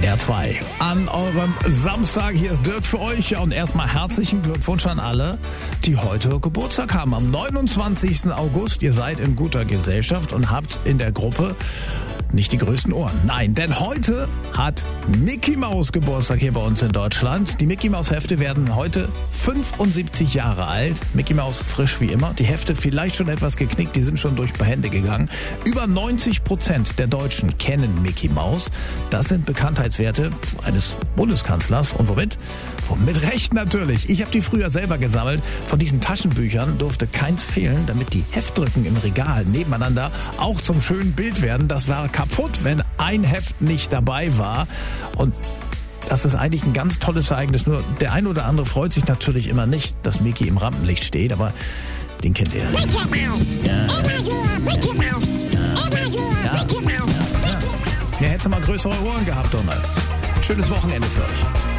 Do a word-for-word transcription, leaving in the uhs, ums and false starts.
R zwei. An eurem Samstag, hier ist Dirk für euch. Ja, und erstmal herzlichen Glückwunsch an alle, die heute Geburtstag haben. Am neunundzwanzigsten August. Ihr seid in guter Gesellschaft und habt in der Gruppe nicht die größten Ohren. Nein, denn heute hat Mickey Maus Geburtstag hier bei uns in Deutschland. Die Mickey Maus Hefte werden heute fünfundsiebzig Jahre alt. Mickey Maus frisch wie immer. Die Hefte vielleicht schon etwas geknickt, die sind schon durch Hände gegangen. Über neunzig Prozent der Deutschen kennen Mickey Maus. Das sind Bekanntheitswerte eines Bundeskanzlers. Und womit? Mit Recht natürlich. Ich habe die früher selber gesammelt. Von diesen Taschenbüchern durfte keins fehlen, damit die Heftdrücken im Regal nebeneinander auch zum schönen Bild werden. Das war kaputt, wenn ein Heft nicht dabei war. Und das ist eigentlich ein ganz tolles Ereignis. Nur der ein oder andere freut sich natürlich immer nicht, dass Mickey im Rampenlicht steht, aber den kennt ihr. Mickey Mouse! Ja. Oh my God, Mickey Mouse! Oh my God, Ja. Mickey Mouse! Ja, hättest du mal größere Ohren gehabt, Donald. Schönes Wochenende für euch.